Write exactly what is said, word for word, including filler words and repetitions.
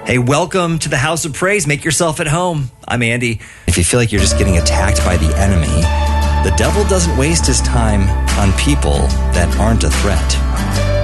Hey, welcome to the House of Praise. Make yourself at home. I'm Andy. If you feel like you're just getting attacked by the enemy, the devil doesn't waste his time on people that aren't a threat.